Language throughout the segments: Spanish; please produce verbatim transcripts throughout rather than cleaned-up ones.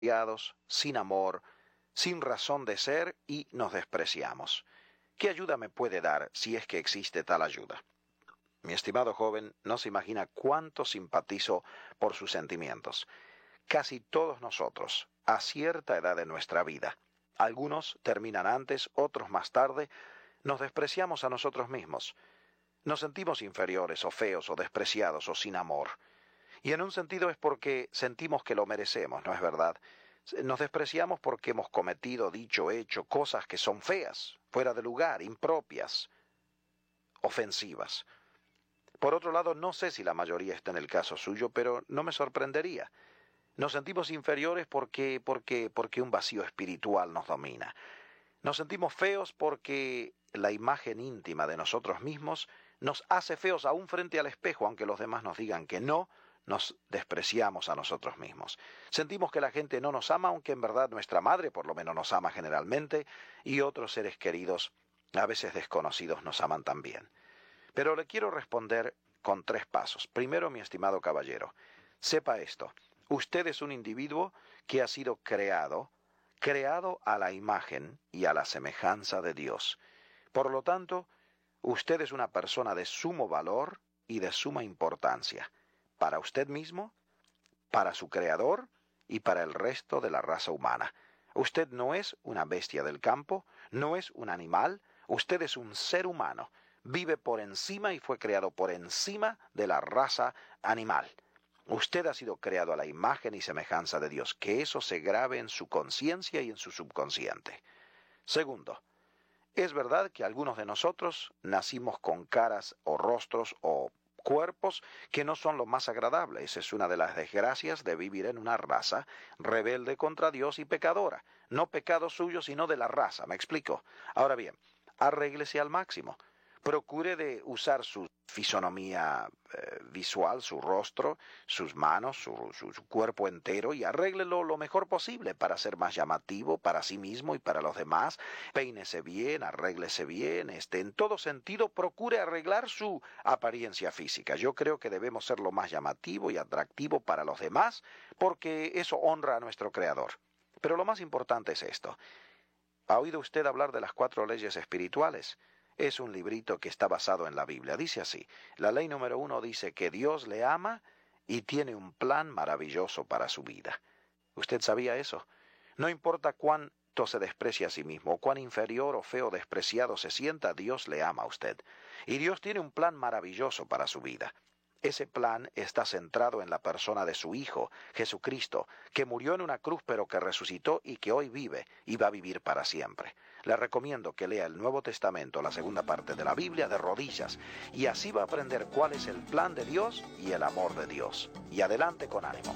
sin amor, sin razón de ser y nos despreciamos. ¿Qué ayuda me puede dar si es que existe tal ayuda? Mi estimado joven no se imagina cuánto simpatizo por sus sentimientos. Casi todos nosotros, a cierta edad de nuestra vida, algunos terminan antes, otros más tarde, nos despreciamos a nosotros mismos. Nos sentimos inferiores o feos o despreciados o sin amor. Y en un sentido es porque sentimos que lo merecemos, ¿no es verdad? Nos despreciamos porque hemos cometido, dicho, hecho cosas que son feas, fuera de lugar, impropias, ofensivas. Por otro lado, no sé si la mayoría está en el caso suyo, pero no me sorprendería. Nos sentimos inferiores porque, porque, porque un vacío espiritual nos domina. Nos sentimos feos porque la imagen íntima de nosotros mismos nos hace feos aún frente al espejo, aunque los demás nos digan que no. Nos despreciamos a nosotros mismos. Sentimos que la gente no nos ama, aunque en verdad nuestra madre por lo menos nos ama generalmente, y otros seres queridos, a veces desconocidos, nos aman también. Pero le quiero responder con tres pasos. Primero, mi estimado caballero, sepa esto. Usted es un individuo que ha sido creado, creado a la imagen y a la semejanza de Dios. Por lo tanto, usted es una persona de sumo valor y de suma importancia. Para usted mismo, para su creador y para el resto de la raza humana. Usted no es una bestia del campo, no es un animal, usted es un ser humano. Vive por encima y fue creado por encima de la raza animal. Usted ha sido creado a la imagen y semejanza de Dios. Que eso se grabe en su conciencia y en su subconsciente. Segundo, es verdad que algunos de nosotros nacimos con caras o rostros o cuerpos que no son lo más agradables. Esa es una de las desgracias de vivir en una raza rebelde contra Dios y pecadora. No pecado suyo, sino de la raza. ¿Me explico? Ahora bien, arréglese al máximo. Procure de usar su fisonomía eh, visual, su rostro, sus manos, su, su, su cuerpo entero y arréglelo lo mejor posible para ser más llamativo para sí mismo y para los demás. Peínese bien, arréglese bien, este, en todo sentido procure arreglar su apariencia física. Yo creo que debemos ser lo más llamativo y atractivo para los demás porque eso honra a nuestro Creador. Pero lo más importante es esto. ¿Ha oído usted hablar de las cuatro leyes espirituales? Es un librito que está basado en la Biblia. Dice así, la ley número uno dice que Dios le ama y tiene un plan maravilloso para su vida. ¿Usted sabía eso? No importa cuánto se desprecia a sí mismo, o cuán inferior o feo despreciado se sienta, Dios le ama a usted. Y Dios tiene un plan maravilloso para su vida. Ese plan está centrado en la persona de su Hijo, Jesucristo, que murió en una cruz pero que resucitó y que hoy vive y va a vivir para siempre. Le recomiendo que lea el Nuevo Testamento, la segunda parte de la Biblia, de rodillas, y así va a aprender cuál es el plan de Dios y el amor de Dios. Y adelante con ánimo.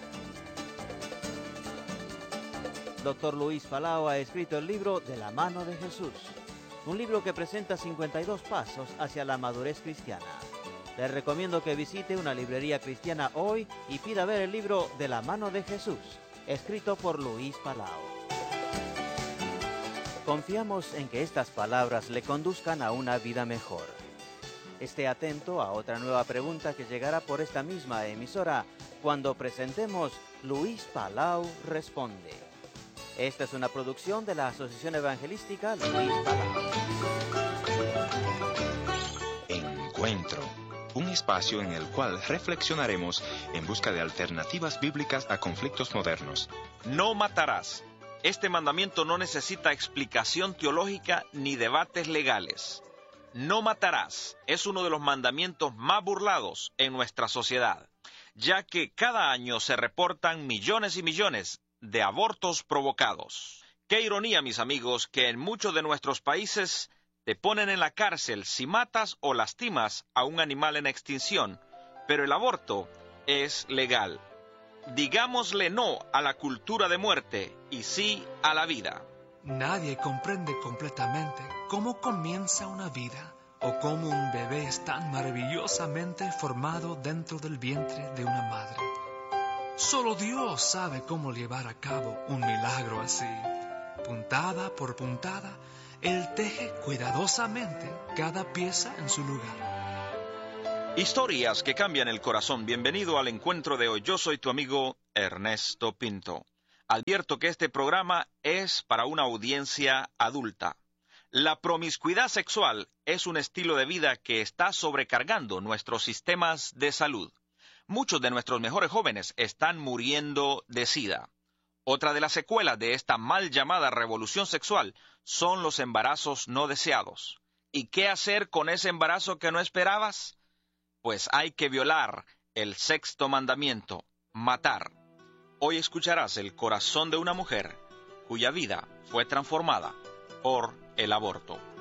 Doctor Luis Palau ha escrito el libro De la mano de Jesús, un libro que presenta cincuenta y dos pasos hacia la madurez cristiana. Les recomiendo que visite una librería cristiana hoy y pida ver el libro De la mano de Jesús, escrito por Luis Palau. Confiamos en que estas palabras le conduzcan a una vida mejor. Esté atento a otra nueva pregunta que llegará por esta misma emisora cuando presentemos Luis Palau Responde. Esta es una producción de la Asociación Evangelística Luis Palau. Encuentro. Un espacio en el cual reflexionaremos en busca de alternativas bíblicas a conflictos modernos. No matarás. Este mandamiento no necesita explicación teológica ni debates legales. No matarás es uno de los mandamientos más burlados en nuestra sociedad, ya que cada año se reportan millones y millones de abortos provocados. Qué ironía, mis amigos, que en muchos de nuestros países te ponen en la cárcel si matas o lastimas a un animal en extinción, pero el aborto es legal. Digámosle no a la cultura de muerte y sí a la vida. Nadie comprende completamente cómo comienza una vida o cómo un bebé es tan maravillosamente formado dentro del vientre de una madre. Solo Dios sabe cómo llevar a cabo un milagro así. Puntada por puntada, Él teje cuidadosamente cada pieza en su lugar. Historias que cambian el corazón. Bienvenido al encuentro de hoy. Yo soy tu amigo Ernesto Pinto. Advierto que este programa es para una audiencia adulta. La promiscuidad sexual es un estilo de vida que está sobrecargando nuestros sistemas de salud. Muchos de nuestros mejores jóvenes están muriendo de SIDA. Otra de las secuelas de esta mal llamada revolución sexual son los embarazos no deseados. ¿Y qué hacer con ese embarazo que no esperabas? Pues hay que violar el sexto mandamiento, matar. Hoy escucharás el corazón de una mujer cuya vida fue transformada por el aborto.